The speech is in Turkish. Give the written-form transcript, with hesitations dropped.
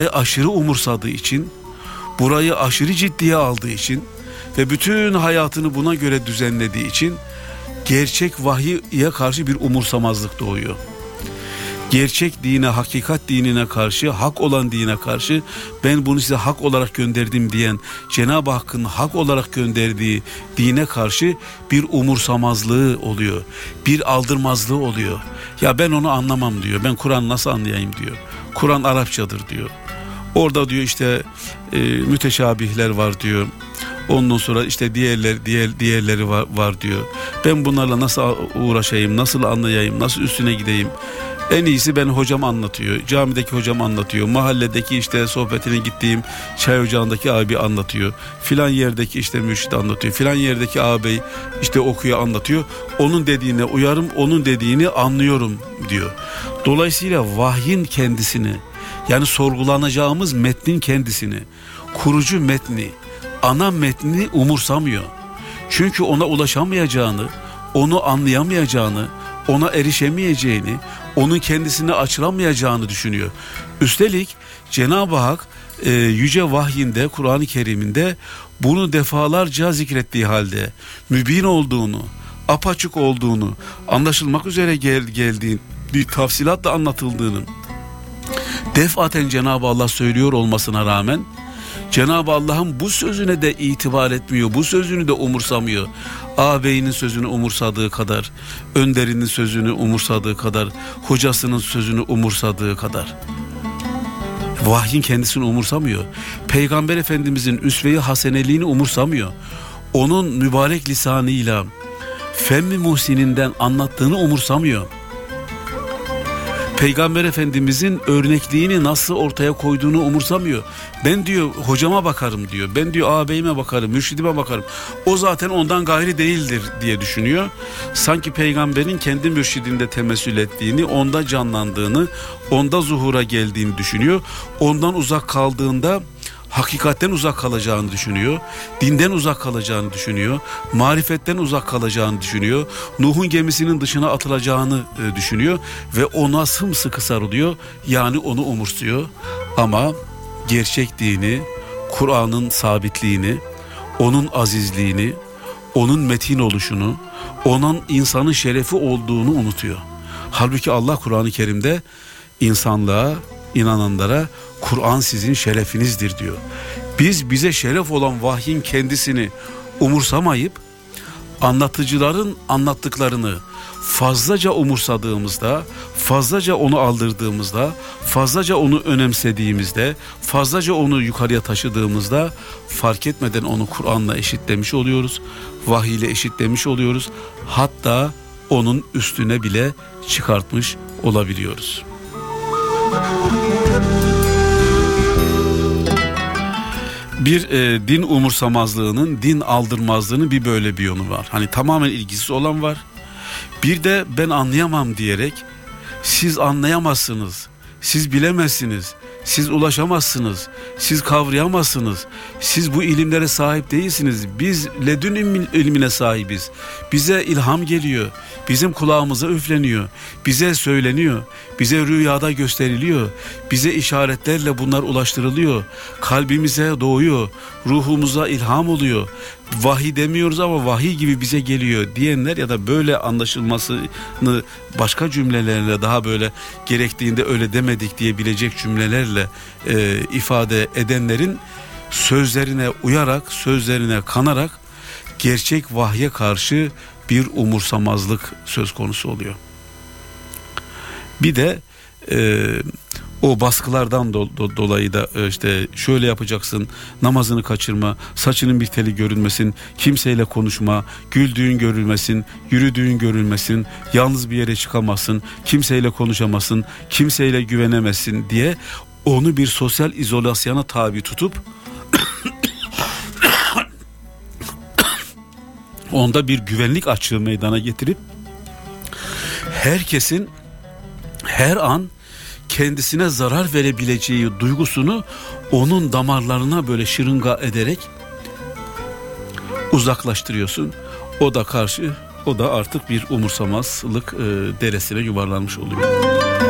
aşırı umursadığı için, burayı aşırı ciddiye aldığı için ve bütün hayatını buna göre düzenlediği için gerçek vahiye karşı bir umursamazlık doğuyor. Gerçek dine, hakikat dinine karşı, hak olan dine karşı, ben bunu size hak olarak gönderdim diyen Cenab-ı Hakk'ın hak olarak gönderdiği dine karşı bir umursamazlığı oluyor. Bir aldırmazlığı oluyor. Ya ben onu anlamam diyor. Ben Kur'an nasıl anlayayım diyor. Kur'an Arapçadır diyor. Orada diyor işte müteşabihler var diyor. Ondan sonra işte diğerleri var diyor. Ben bunlarla nasıl uğraşayım, nasıl anlayayım, nasıl üstüne gideyim? En iyisi ben hocam anlatıyor. Camideki hocam anlatıyor. Mahalledeki işte sohbetine gittiğim çay ocağındaki abi anlatıyor. Filan yerdeki işte mürşid anlatıyor. Filan yerdeki ağabey işte okuyor, anlatıyor. Onun dediğine uyarım, onun dediğini anlıyorum diyor. Dolayısıyla vahyin kendisini, yani sorgulanacağımız metnin kendisini, kurucu metni, ana metni umursamıyor. Çünkü ona ulaşamayacağını, onu anlayamayacağını, ona erişemeyeceğini, onun kendisine açılamayacağını düşünüyor. Üstelik Cenab-ı Hak yüce vahyinde, Kur'an-ı Kerim'inde bunu defalarca zikrettiği halde mübin olduğunu, apaçık olduğunu, anlaşılmak üzere geldiğini, bir tafsilatla anlatıldığını defaten Cenab-ı Allah söylüyor olmasına rağmen Cenab-ı Allah'ın bu sözüne de itibar etmiyor, bu sözünü de umursamıyor. Ağabeyinin sözünü umursadığı kadar, önderinin sözünü umursadığı kadar, hocasının sözünü umursadığı kadar. Vahyin kendisini umursamıyor. Peygamber Efendimizin üsve-i haseneliğini umursamıyor. Onun mübarek lisanıyla Fem-i Muhsin'inden anlattığını umursamıyor. Peygamber Efendimizin örnekliğini nasıl ortaya koyduğunu umursamıyor. Ben diyor hocama bakarım diyor. Ben diyor ağabeyime bakarım, mürşidime bakarım. O zaten ondan gayri değildir diye düşünüyor. Sanki peygamberin kendi mürşidinde temessül ettiğini, onda canlandığını, onda zuhura geldiğini düşünüyor. Ondan uzak kaldığında hakikatten uzak kalacağını düşünüyor. Dinden uzak kalacağını düşünüyor. Marifetten uzak kalacağını düşünüyor. Nuh'un gemisinin dışına atılacağını düşünüyor. Ve ona sımsıkı sarılıyor. Yani onu umursuyor. Ama gerçek dini, Kur'an'ın sabitliğini, onun azizliğini, onun metin oluşunu, onun insanın şerefi olduğunu unutuyor. Halbuki Allah Kur'an-ı Kerim'de insanlığa, inananlara Kur'an sizin şerefinizdir diyor. Biz bize şeref olan vahyin kendisini umursamayıp anlatıcıların anlattıklarını fazlaca umursadığımızda, fazlaca onu aldırdığımızda, fazlaca onu önemsediğimizde, fazlaca onu yukarıya taşıdığımızda fark etmeden onu Kur'an'la eşitlemiş oluyoruz. Vahiy ile eşitlemiş oluyoruz. Hatta onun üstüne bile çıkartmış olabiliyoruz. Bir din umursamazlığının, din aldırmazlığının bir böyle bir yönü var. Hani tamamen ilgisiz olan var. Bir de ben anlayamam diyerek siz anlayamazsınız, siz bilemezsiniz, siz ulaşamazsınız, siz kavrayamazsınız, siz bu ilimlere sahip değilsiniz, biz ledün ilmine sahibiz, bize ilham geliyor, bizim kulağımıza üfleniyor, bize söyleniyor, bize rüyada gösteriliyor, bize işaretlerle bunlar ulaştırılıyor, kalbimize doğuyor, ruhumuza ilham oluyor, vahiy demiyoruz ama vahiy gibi bize geliyor diyenler ya da böyle anlaşılmasını başka cümlelerle daha böyle gerektiğinde öyle demedik diyebilecek cümlelerle ifade edenlerin sözlerine uyarak, sözlerine kanarak gerçek vahye karşı bir umursamazlık söz konusu oluyor. Bir de o baskılardan dolayı da işte şöyle yapacaksın, namazını kaçırma, saçının bir teli görünmesin, kimseyle konuşma, güldüğün görülmesin, yürüdüğün görülmesin, yalnız bir yere çıkamazsın, kimseyle konuşamazsın, kimseyle güvenemezsin diye onu bir sosyal izolasyona tabi tutup onda bir güvenlik açığı meydana getirip herkesin her an kendisine zarar verebileceği duygusunu onun damarlarına böyle şırınga ederek uzaklaştırıyorsun. O da artık bir umursamazlık deresine yuvarlanmış oluyor.